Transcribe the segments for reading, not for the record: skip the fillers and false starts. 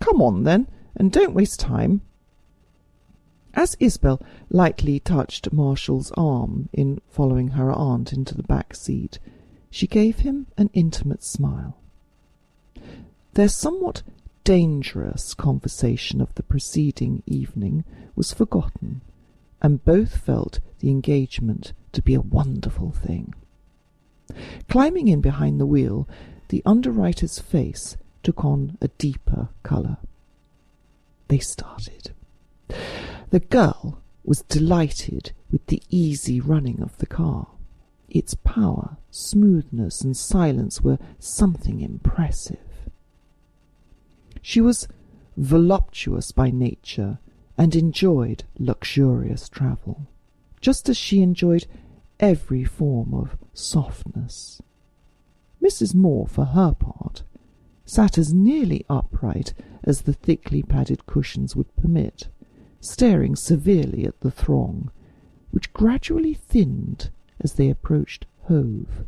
Come on, then, and don't waste time." As Isabel lightly touched Marshall's arm in following her aunt into the back seat, she gave him an intimate smile. Their somewhat dangerous conversation of the preceding evening was forgotten, and both felt the engagement to be a wonderful thing. Climbing in behind the wheel, the underwriter's face took on a deeper colour. They started. The girl was delighted with the easy running of the car. Its power, smoothness, and silence were something impressive. She was voluptuous by nature and enjoyed luxurious travel, just as she enjoyed every form of softness. Mrs. Moore, for her part, sat as nearly upright as the thickly padded cushions would permit, staring severely at the throng, which gradually thinned as they approached Hove.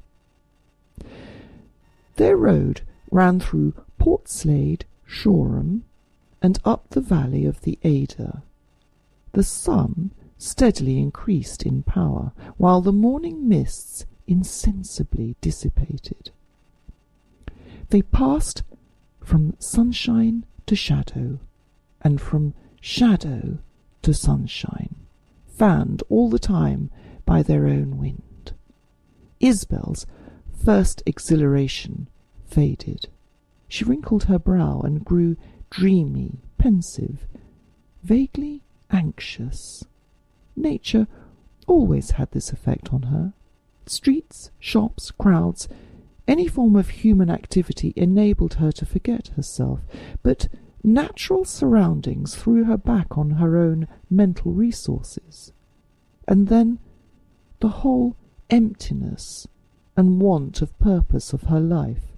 Their road ran through Portslade, Shoreham, and up the valley of the Adur. The sun steadily increased in power, while the morning mists insensibly dissipated. They passed from sunshine to shadow, and from shadow to sunshine, fanned all the time by their own wind. Isabel's first exhilaration faded. She wrinkled her brow and grew dreamy, pensive, vaguely anxious. Nature always had this effect on her. Streets, shops, crowds, any form of human activity enabled her to forget herself, but natural surroundings threw her back on her own mental resources. And then the whole emptiness and want of purpose of her life